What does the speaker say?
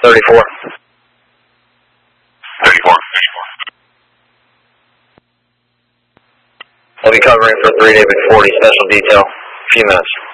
34. 34. I'll be covering for 3 David 40, special detail. A few minutes.